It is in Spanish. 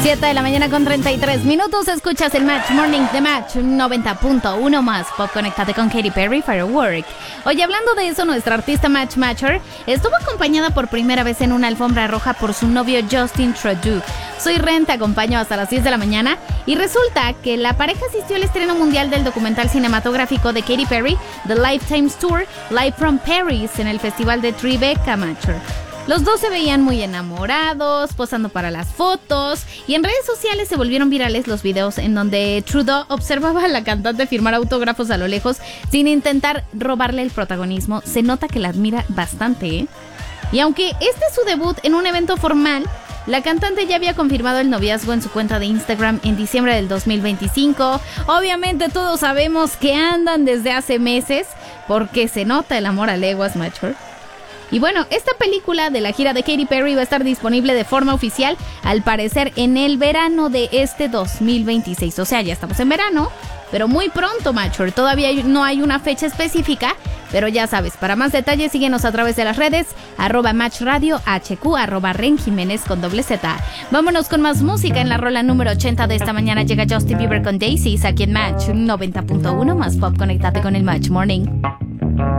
7 de la mañana con 33 minutos. Escuchas el Match Morning de Match 90.1 más pop. Conéctate con Katy Perry, Firework. Oye, hablando de eso, nuestra artista Matcher estuvo acompañada por primera vez en una alfombra roja por su novio Justin Trudeau. Soy Ren, te acompaño hasta las 10 de la mañana. Y resulta que la pareja asistió al estreno mundial del documental cinematográfico de Katy Perry, The Lifetime's Tour, Live from Paris, en el festival de Tribeca Matcher. Los dos se veían muy enamorados, posando para las fotos, y en redes sociales se volvieron virales los videos en donde Trudeau observaba a la cantante firmar autógrafos a lo lejos sin intentar robarle el protagonismo. Se nota que la admira bastante, ¿eh? Y aunque este es su debut en un evento formal, la cantante ya había confirmado el noviazgo en su cuenta de Instagram en diciembre del 2025. Obviamente todos sabemos que andan desde hace meses, porque se nota el amor a leguas, Matcher. Y bueno, esta película de la gira de Katy Perry va a estar disponible de forma oficial, al parecer, en el verano de este 2026. O sea, ya estamos en verano, pero muy pronto, Matcher. Todavía no hay una fecha específica, pero ya sabes, para más detalles síguenos a través de las redes, @MatchRadioHQ, @RenJiménez con Z. Vámonos con más música. En la rola número 80 de esta mañana llega Justin Bieber con Daisies, aquí en Match 90.1 más pop. Conéctate con el Match Morning.